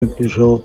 incluso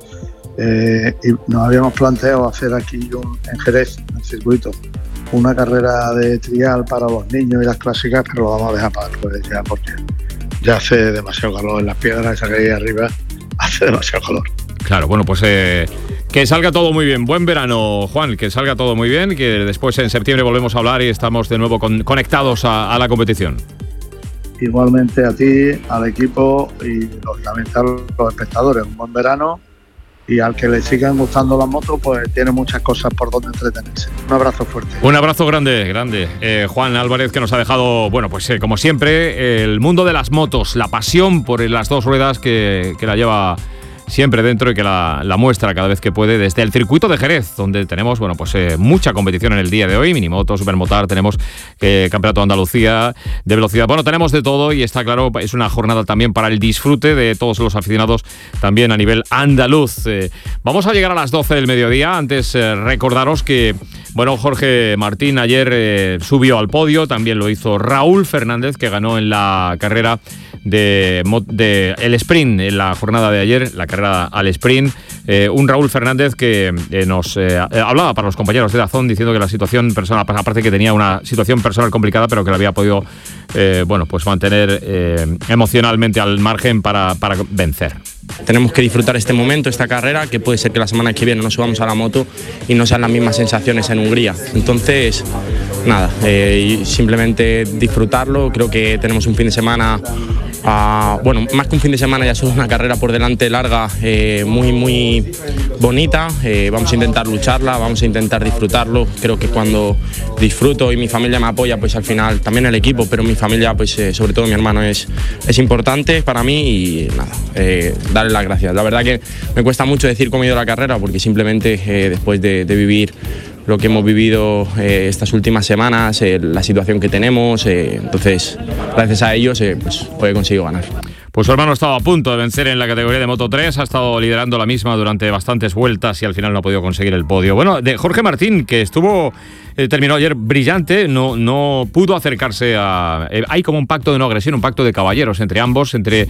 y nos habíamos planteado hacer aquí en Jerez, en el circuito, una carrera de trial para los niños y las clásicas, pero lo vamos a dejar para después ya, porque ya hace demasiado calor en las piedras, esa que hay arriba, hace demasiado calor. Claro, bueno, pues que salga todo muy bien. Buen verano, Juan, que salga todo muy bien, que después en septiembre volvemos a hablar y estamos de nuevo conectados a la competición. Igualmente a ti, al equipo y lógicamente a los espectadores. Un buen verano, y al que le sigan gustando las motos, pues tiene muchas cosas por donde entretenerse. Un abrazo fuerte. Un abrazo grande. Juan Álvarez, que nos ha dejado, bueno, pues como siempre, el mundo de las motos, la pasión por las dos ruedas que la lleva siempre dentro y que la muestra cada vez que puede desde el circuito de Jerez, donde tenemos, bueno, pues mucha competición en el día de hoy, minimoto, supermotar, tenemos campeonato de Andalucía de velocidad, bueno, tenemos de todo y está claro, es una jornada también para el disfrute de todos los aficionados también a nivel andaluz. Vamos a llegar a las 12 del mediodía. Antes recordaros que, bueno, Jorge Martín ayer subió al podio, también lo hizo Raúl Fernández, que ganó en la carrera de el sprint en la jornada de ayer, la carrera al sprint. Un Raúl Fernández que nos hablaba para los compañeros de Dazón, diciendo que la situación personal, aparte que tenía una situación personal complicada, pero que la había podido bueno, pues mantener emocionalmente al margen para vencer. Tenemos que disfrutar este momento, esta carrera, que puede ser que la semana que viene nos subamos a la moto y no sean las mismas sensaciones en Hungría. Entonces, nada, simplemente disfrutarlo. Creo que tenemos un fin de semana, bueno, más que un fin de semana, ya solo una carrera por delante larga, muy bonita. Vamos a intentar lucharla, vamos a intentar disfrutarlo. Creo que cuando disfruto y mi familia me apoya, pues al final, también el equipo, pero mi familia, pues sobre todo mi hermano, es importante para mí y nada, darle las gracias. La verdad que me cuesta mucho decir cómo ha ido la carrera, porque simplemente después de vivir lo que hemos vivido estas últimas semanas, la situación que tenemos, entonces gracias a ellos pues hoy he conseguido ganar. Pues su hermano estaba a punto de vencer en la categoría de Moto 3, ha estado liderando la misma durante bastantes vueltas y al final no ha podido conseguir el podio. Bueno, de Jorge Martín, que terminó ayer brillante, no pudo acercarse a... hay como un pacto de no agresión, un pacto de caballeros entre ambos, entre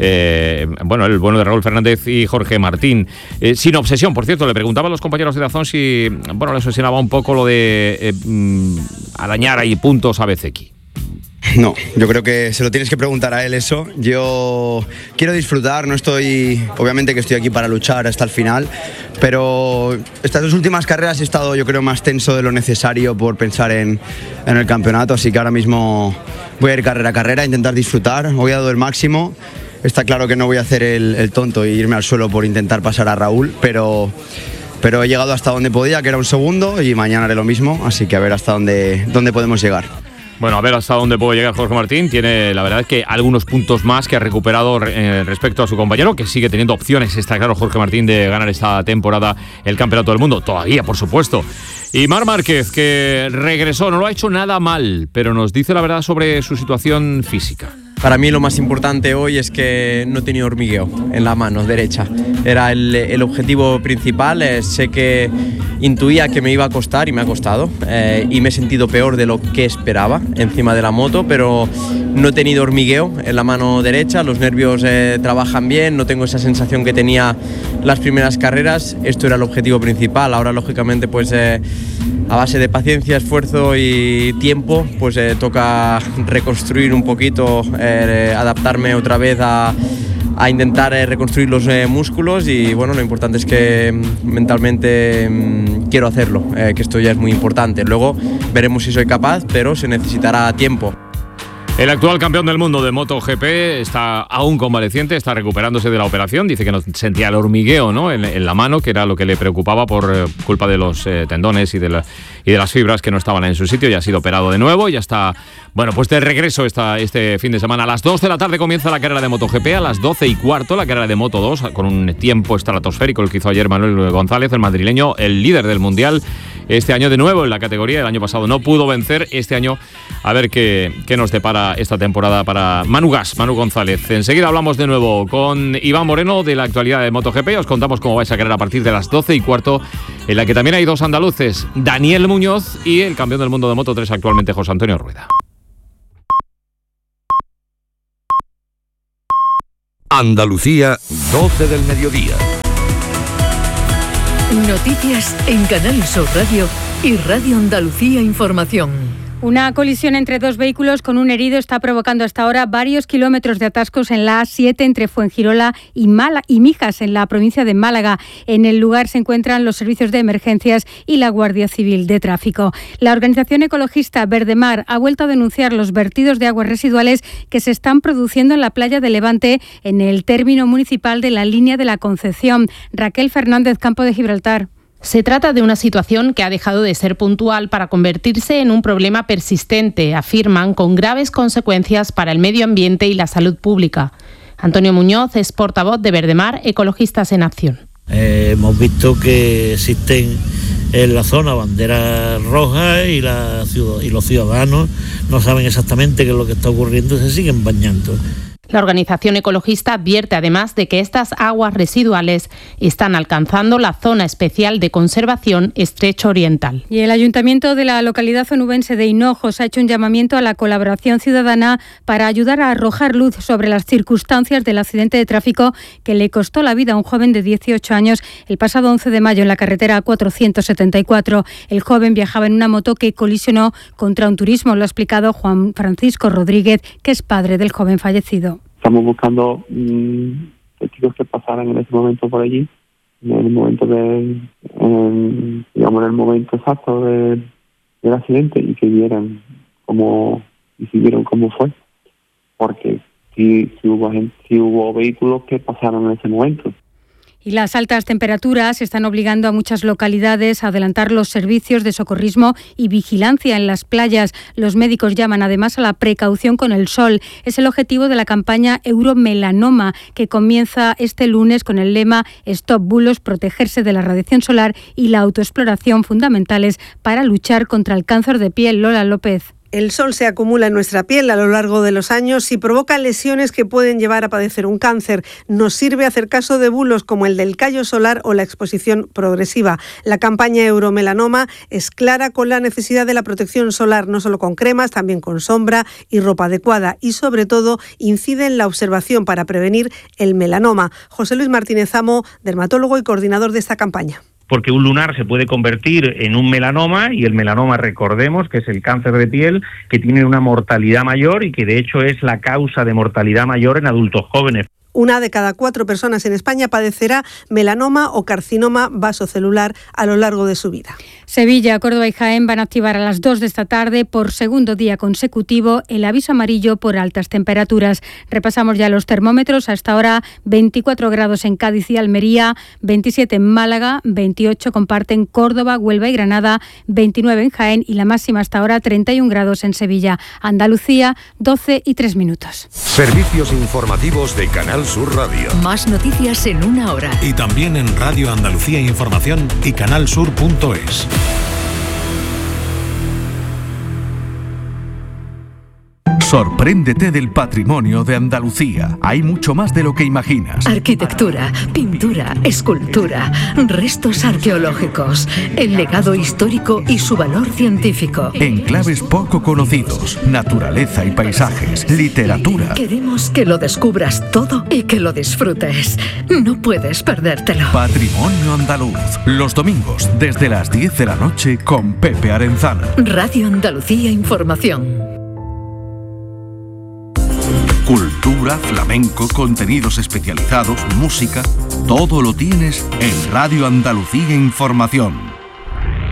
bueno, el bueno de Raúl Fernández y Jorge Martín. Sin obsesión, por cierto, le preguntaba a los compañeros de Dazón si, bueno, le obsesionaba un poco lo de arañar ahí puntos a Bezzecchi. No, yo creo que se lo tienes que preguntar a él eso. Yo quiero disfrutar, obviamente que estoy aquí para luchar hasta el final, pero estas dos últimas carreras he estado, yo creo, más tenso de lo necesario por pensar en el campeonato, así que ahora mismo voy a ir carrera a carrera, intentar disfrutar. Hoy he dado el máximo, está claro que no voy a hacer el tonto e irme al suelo por intentar pasar a Raúl, pero he llegado hasta donde podía, que era un segundo, y mañana haré lo mismo, así que a ver hasta dónde podemos llegar. Bueno, a ver hasta dónde puede llegar Jorge Martín. Tiene, la verdad, es que algunos puntos más que ha recuperado respecto a su compañero, que sigue teniendo opciones, está claro, Jorge Martín, de ganar esta temporada el Campeonato del Mundo. Todavía, por supuesto. Y Marc Márquez, que regresó, no lo ha hecho nada mal, pero nos dice la verdad sobre su situación física. Para mí lo más importante hoy es que no he tenido hormigueo en la mano derecha. Era el objetivo principal. Sé que intuía que me iba a costar y me ha costado. Y me he sentido peor de lo que esperaba encima de la moto, pero no he tenido hormigueo en la mano derecha. Los nervios trabajan bien, no tengo esa sensación que tenía las primeras carreras. Esto era el objetivo principal. Ahora, lógicamente, pues a base de paciencia, esfuerzo y tiempo, pues toca reconstruir un poquito, adaptarme otra vez a intentar reconstruir los músculos, y bueno, lo importante es que mentalmente quiero hacerlo, que esto ya es muy importante. Luego veremos si soy capaz, pero se necesitará tiempo. El actual campeón del mundo de MotoGP está aún convaleciente, está recuperándose de la operación. Dice que no sentía el hormigueo, ¿no?, en la mano, que era lo que le preocupaba por culpa de los tendones y de las fibras que no estaban en su sitio. Ya ha sido operado de nuevo, ya está, bueno, pues de regreso este fin de semana. A las 2 de la tarde comienza la carrera de MotoGP, a las 12:15 la carrera de Moto2, con un tiempo estratosférico el que hizo ayer Manuel González, el madrileño, el líder del Mundial este año de nuevo en la categoría. El año pasado no pudo vencer, este año a ver qué nos depara esta temporada para Manu González. Enseguida hablamos de nuevo con Iván Moreno de la actualidad de MotoGP. Os contamos cómo va esa carrera a partir de las 12:15, en la que también hay dos andaluces, Daniel Muñoz y el campeón del mundo de Moto3 actualmente, José Antonio Rueda. Andalucía, 12 del mediodía. Noticias en Canal Sur Radio y Radio Andalucía Información. Una colisión entre dos vehículos con un herido está provocando hasta ahora varios kilómetros de atascos en la A7 entre Fuengirola y Mijas, en la provincia de Málaga. En el lugar se encuentran los servicios de emergencias y la Guardia Civil de Tráfico. La organización ecologista Verdemar ha vuelto a denunciar los vertidos de aguas residuales que se están produciendo en la playa de Levante, en el término municipal de la Línea de la Concepción. Raquel Fernández, Campo de Gibraltar. Se trata de una situación que ha dejado de ser puntual para convertirse en un problema persistente, afirman, con graves consecuencias para el medio ambiente y la salud pública. Antonio Muñoz es portavoz de Verdemar, Ecologistas en Acción. Hemos visto que existen en la zona banderas rojas y los ciudadanos no saben exactamente qué es lo que está ocurriendo y se siguen bañando. La organización ecologista advierte además de que estas aguas residuales están alcanzando la zona especial de conservación Estrecho Oriental. Y el Ayuntamiento de la localidad onubense de Hinojos ha hecho un llamamiento a la colaboración ciudadana para ayudar a arrojar luz sobre las circunstancias del accidente de tráfico que le costó la vida a un joven de 18 años el pasado 11 de mayo en la carretera A474. El joven viajaba en una moto que colisionó contra un turismo, lo ha explicado Juan Francisco Rodríguez, que es padre del joven fallecido. Estamos buscando testigos que pasaran en ese momento por allí, en el momento en el momento exacto del accidente, y que vieran cómo fue, porque si hubo vehículos que pasaron en ese momento. Y las altas temperaturas están obligando a muchas localidades a adelantar los servicios de socorrismo y vigilancia en las playas. Los médicos llaman además a la precaución con el sol. Es el objetivo de la campaña Euromelanoma, que comienza este lunes con el lema Stop Bulos, protegerse de la radiación solar y la autoexploración, fundamentales para luchar contra el cáncer de piel. Lola López. El sol se acumula en nuestra piel a lo largo de los años y provoca lesiones que pueden llevar a padecer un cáncer. Nos sirve hacer caso de bulos como el del callo solar o la exposición progresiva. La campaña Euromelanoma es clara con la necesidad de la protección solar, no solo con cremas, también con sombra y ropa adecuada, y sobre todo incide en la observación para prevenir el melanoma. José Luis Martínez Amo, dermatólogo y coordinador de esta campaña. Porque un lunar se puede convertir en un melanoma, y el melanoma, recordemos, que es el cáncer de piel que tiene una mortalidad mayor y que de hecho es la causa de mortalidad mayor en adultos jóvenes. 1 de cada 4 personas en España padecerá melanoma o carcinoma vasocelular a lo largo de su vida. Sevilla, Córdoba y Jaén van a activar a las 2 de esta tarde por segundo día consecutivo el aviso amarillo por altas temperaturas. Repasamos ya los termómetros. Hasta ahora 24 grados en Cádiz y Almería, 27 en Málaga, 28 comparten Córdoba, Huelva y Granada, 29 en Jaén y la máxima hasta ahora 31 grados en Sevilla. Andalucía, 12 y 3 minutos. Servicios informativos de Canal Sur Radio. Más noticias en una hora. Y también en Radio Andalucía Información y canalsur.es. Sorpréndete del patrimonio de Andalucía. Hay mucho más de lo que imaginas. Arquitectura, pintura, escultura, restos arqueológicos, el legado histórico y su valor científico. Enclaves poco conocidos, naturaleza y paisajes, literatura. Queremos que lo descubras todo y que lo disfrutes. No puedes perdértelo. Patrimonio andaluz. Los domingos desde las 10 de la noche con Pepe Arenzana. Radio Andalucía Información. Cultura, flamenco, contenidos especializados, música, todo lo tienes en Radio Andalucía Información.